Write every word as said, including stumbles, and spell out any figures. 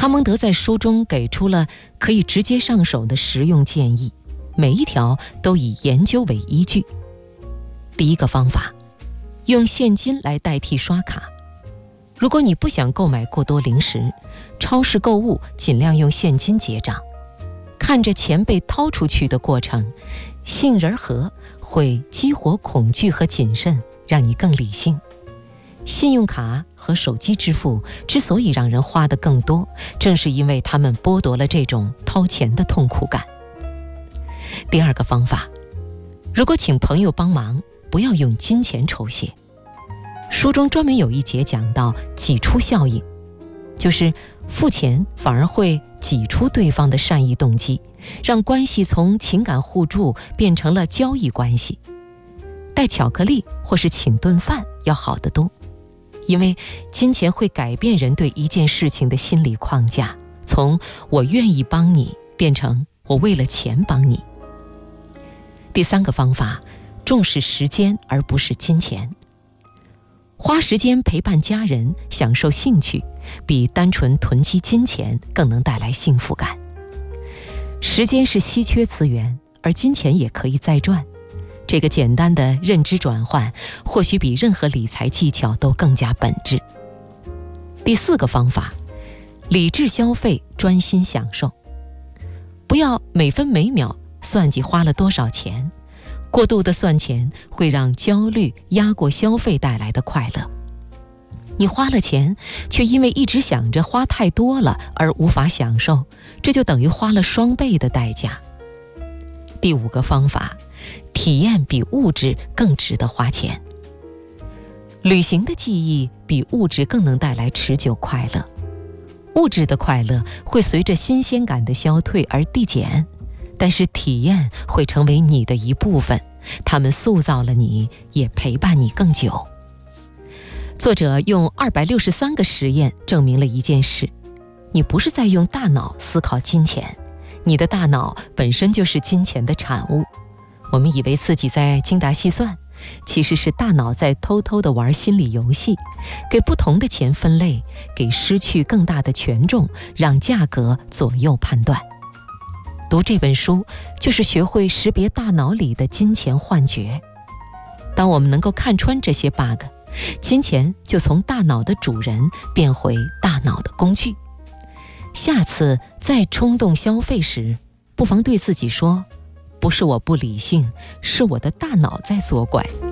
哈蒙德在书中给出了可以直接上手的实用建议，每一条都以研究为依据。第一个方法，用现金来代替刷卡。如果你不想购买过多零食，超市购物尽量用现金结账。看着钱被掏出去的过程，杏仁核会激活恐惧和谨慎，让你更理性。信用卡和手机支付之所以让人花得更多，正是因为他们剥夺了这种掏钱的痛苦感。第二个方法，如果请朋友帮忙，不要用金钱酬谢。书中专门有一节讲到挤出效应，就是付钱反而会挤出对方的善意动机，让关系从情感互助变成了交易关系。带巧克力或是请顿饭要好得多，因为金钱会改变人对一件事情的心理框架，从我愿意帮你变成我为了钱帮你。第三个方法，重视时间而不是金钱。花时间陪伴家人，享受兴趣，比单纯囤积金钱更能带来幸福感。时间是稀缺资源，而金钱也可以再赚。这个简单的认知转换，或许比任何理财技巧都更加本质。第四个方法，理智消费，专心享受。不要每分每秒算计花了多少钱，过度的算钱会让焦虑压过消费带来的快乐。你花了钱，却因为一直想着花太多了而无法享受，这就等于花了双倍的代价。第五个方法，体验比物质更值得花钱。旅行的记忆比物质更能带来持久快乐。物质的快乐会随着新鲜感的消退而递减，但是体验会成为你的一部分，它们塑造了你，也陪伴你更久。作者用二百六十三个实验证明了一件事，你不是在用大脑思考金钱，你的大脑本身就是金钱的产物。我们以为自己在精打细算，其实是大脑在偷偷地玩心理游戏，给不同的钱分类，给失去更大的权重，让价格左右判断。读这本书，就是学会识别大脑里的金钱幻觉。当我们能够看穿这些 bug， 金钱就从大脑的主人变回大脑的工具。下次再冲动消费时，不妨对自己说，不是我不理性，是我的大脑在作怪。